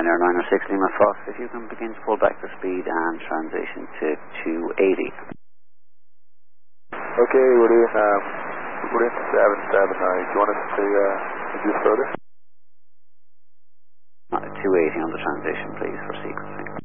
Airliner 6 Lima Fox, if you can begin to pull back the speed and transition to 280. Okay, we're in 779. Do you want us to reduce further? 280 on the transition, please, for sequencing.